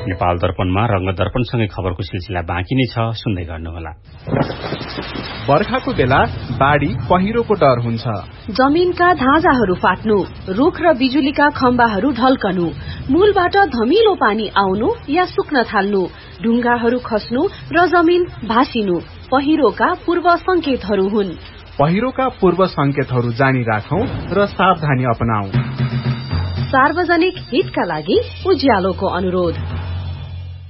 नेपाल दर्पणमा रंग दर्पणसँगै खबरको सिलसिला बाँकी नै छ, सुन्दै गर्नुहोला। बर्खाको बेला बाढी पहिरोको डर हुन्छ। जमिनका धाजाहरू फाट्नु, रुख र बिजुलीका खम्बाहरू ढल्कनु, मूलबाट धमिलो पानी आउनु या सुक्न थाल्नु, ढुङ्गाहरू खस्नु र जमिन भासिनु पहिरोका पूर्व संकेतहरू हुन्। पहिरोका पूर्व संकेतहरू जानी राखौं र सावधानी अपनाऊ। सार्वजनिक हितका लागि उज्यालोको अनुरोध।